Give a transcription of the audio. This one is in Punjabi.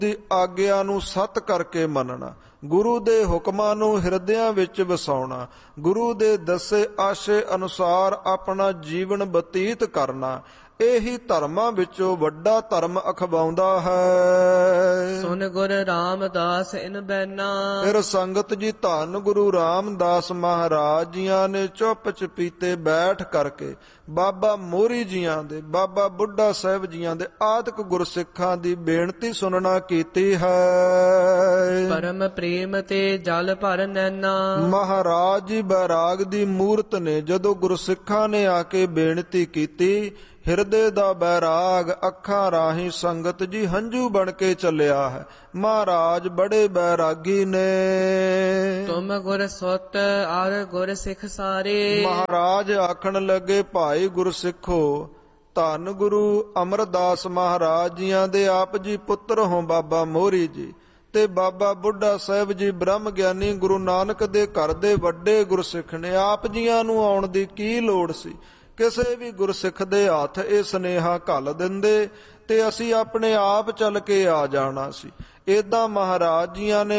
ਦੀ ਆਗਿਆ ਨੂੰ ਸਤ ਕਰਕੇ ਮੰਨਣਾ, ਗੁਰੂ ਦੇ ਹੁਕਮਾਂ ਨੂੰ ਹਿਰਦਿਆਂ ਵਿੱਚ ਵਸਾਉਣਾ, ਗੁਰੂ ਦੇ ਦੱਸੇ ਆਸ਼ੇ ਅਨੁਸਾਰ ਆਪਣਾ ਜੀਵਨ ਬਤੀਤ ਕਰਨਾ, ਇਹੀ ਧਰਮਾਂ ਵਿੱਚੋਂ ਵੱਡਾ ਧਰਮ ਅਖਵਾਉਂਦਾ ਹੈ। ਸੁਨ ਗੁਰ ਰਾਮਦਾਸ ਇਨ ਬੈਨਾ। ਫਿਰ ਸੰਗਤ ਜੀ ਧੰਨ ਗੁਰੂ ਰਾਮਦਾਸ ਮਹਾਰਾਜ ਜੀਆਂ ਨੇ ਚੁੱਪ ਚਪੀਤੇ ਬੈਠ ਕਰਕੇ ਬਾਬਾ ਮੋਹਰੀ ਜੀਆਂ ਦੇ, ਬਾਬਾ ਬੁੱਢਾ ਸਾਹਿਬ ਜੀਆਂ ਦੇ ਆਦਿਕ ਗੁਰਸਿੱਖਾਂ ਦੀ ਬੇਨਤੀ ਸੁਣਨਾ ਕੀਤੀ ਹੈ। ਪਰਮ ਪ੍ਰੇਮ ਤੇ ਜਲ ਭਰ ਨੈਣਾ। ਮਹਾਰਾਜ ਜੀ ਬੈਰਾਗ ਦੀ ਮੂਰਤ ਨੇ ਜਦੋਂ ਗੁਰਸਿੱਖਾਂ ਨੇ ਆ ਕੇ ਬੇਨਤੀ ਕੀਤੀ, ਹਿਰਦੇ ਦਾ ਬੈਰਾਗ ਅੱਖਾਂ ਰਾਹੀਂ ਸੰਗਤ ਜੀ ਹੰਝੂ ਬਣ ਕੇ ਚੱਲਿਆ ਹੈ। ਮਹਾਰਾਜ ਬੜੇ ਬੈਰਾਗੀ ਨੇ। ਤੁਮ ਗੁਰ ਸੁਤ ਅਰ ਗੁਰ ਸਿੱਖ ਸਾਰੇ। ਮਹਾਰਾਜ ਆਖਣ ਲੱਗੇ, ਭਾਈ ਗੁਰਸਿੱਖੋ, ਧੰਨ ਗੁਰੂ ਅਮਰਦਾਸ ਮਹਾਰਾਜ ਜੀਆਂ ਦੇ ਆਪ ਜੀ ਪੁੱਤਰ ਹੋ ਬਾਬਾ ਮੋਹਰੀ ਜੀ ਤੇ ਬਾਬਾ ਬੁੱਢਾ ਸਾਹਿਬ ਜੀ ਬ੍ਰਹਮ ਗਿਆਨੀ ਗੁਰੂ ਨਾਨਕ ਦੇ ਘਰ ਦੇ ਵੱਡੇ ਗੁਰਸਿੱਖ ਨੇ। ਆਪ ਜੀਆਂ ਨੂੰ ਆਉਣ ਦੀ ਕੀ ਲੋੜ ਸੀ? ਕਿਸੇ ਵੀ ਗੁਰਸਿੱਖ ਦੇ ਹੱਥ ਇਹ ਸੁਨੇਹਾ ਘੱਲ ਦਿੰਦੇ ਤੇ ਅਸੀਂ ਆਪਣੇ ਆਪ ਚੱਲ ਕੇ ਆ ਜਾਣਾ ਸੀ। ਏਦਾਂ ਮਹਾਰਾਜ ਜੀਆਂ ਨੇ